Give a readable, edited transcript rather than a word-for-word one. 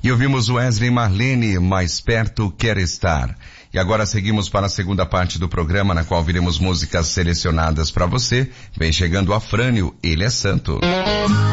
E ouvimos Wesley Marlene, Mais Perto Quer Estar. E agora seguimos para a segunda parte do programa, na qual viremos músicas selecionadas para você. Vem chegando Afrânio, Ele é Santo.